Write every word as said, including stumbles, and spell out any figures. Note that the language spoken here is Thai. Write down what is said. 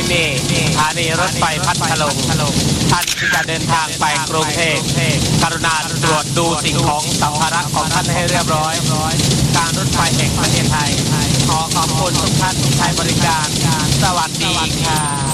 นี่สถานีรถไฟพัทลุงท่านที่จะเดินทางไปกรุงเทพกรุณาตรวจดูสิ่งของสัมภาระของท่านให้เรียบร้อยการรถไฟแห่งประเทศไทยขอขอบคุณทุกท่านที่ใช้บริการสวัสดีค่ะ